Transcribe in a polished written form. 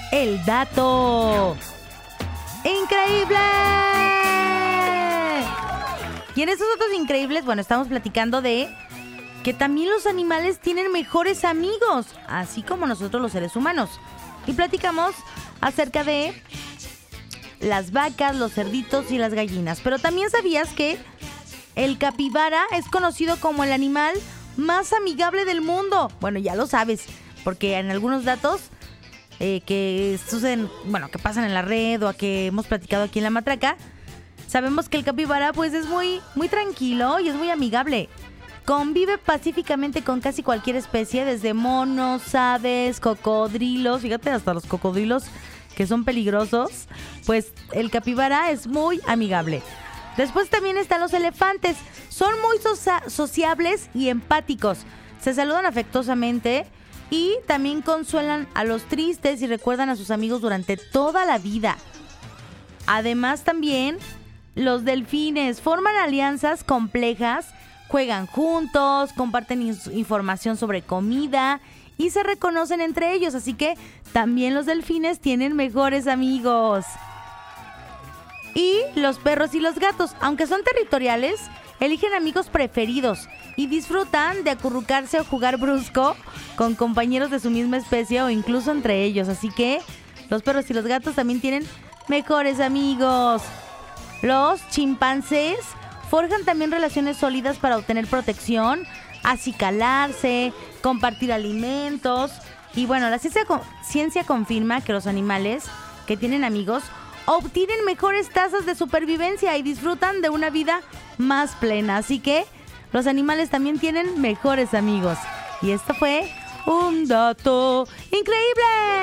el dato increíble. Y en estos datos increíbles, bueno, estamos platicando de que también los animales tienen mejores amigos, así como nosotros los seres humanos. Y platicamos acerca de las vacas, los cerditos y las gallinas. Pero también sabías que el capibara es conocido como el animal más amigable del mundo. Bueno, ya lo sabes, porque en algunos datos que suceden, bueno, que pasan en la red o que hemos platicado aquí en La Matraca, sabemos que el capibara pues es muy tranquilo y es muy amigable. Convive pacíficamente con casi cualquier especie, desde monos, aves, cocodrilos, fíjate, hasta los cocodrilos que son peligrosos, pues el capibara es muy amigable. Después también están los elefantes, son muy sociables y empáticos, se saludan afectuosamente y también consuelan a los tristes y recuerdan a sus amigos durante toda la vida. Además también los delfines forman alianzas complejas, juegan juntos, comparten información sobre comida y se reconocen entre ellos, así que también los delfines tienen mejores amigos. Y los perros y los gatos, aunque son territoriales, eligen amigos preferidos y disfrutan de acurrucarse o jugar brusco con compañeros de su misma especie o incluso entre ellos, así que los perros y los gatos también tienen mejores amigos. Los chimpancés forjan también relaciones sólidas para obtener protección, acicalarse, compartir alimentos. Y bueno, la ciencia confirma que los animales que tienen amigos obtienen mejores tasas de supervivencia y disfrutan de una vida más plena. Así que los animales también tienen mejores amigos. Y esto fue un dato increíble.